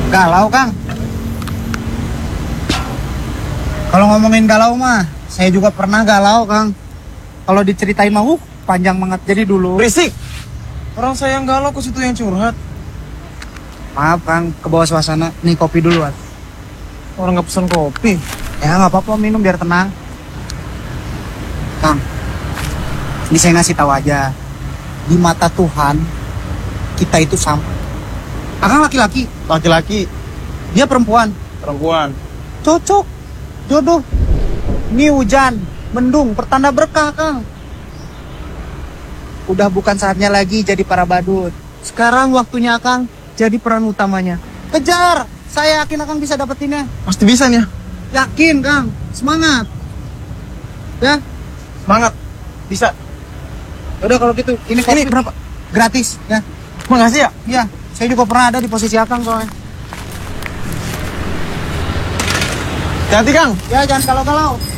Galau, Kang. Kalau ngomongin galau mah, saya juga pernah galau, Kang. Kalau diceritain mah, panjang banget. Jadi dulu. Berisik. Orang saya yang galau ke situ yang curhat. Maaf, Kang, ke bawah suasana. Nih kopi duluan. Orang nggak pesan kopi. Ya nggak apa-apa, minum biar tenang. Kang, ini saya ngasih tahu aja. Di mata Tuhan, kita itu sama. Akang laki-laki, Laki-laki, dia perempuan. perempuan. Cocok, jodoh. Ini hujan, mendung, pertanda berkah, Kang. Udah bukan saatnya lagi jadi para badut. Sekarang waktunya Akang jadi peran utamanya. Kejar, saya yakin Akang bisa dapetinnya. Pasti bisa nih ya. Yakin, Kang. Semangat. Ya, Semangat. Bisa. udah kalau gitu. Ini berapa? Gratis, ya. Makasih ya. Iya, saya juga pernah ada di posisi Akang soalnya. Hati Kang. Ya, jangan galau-galau.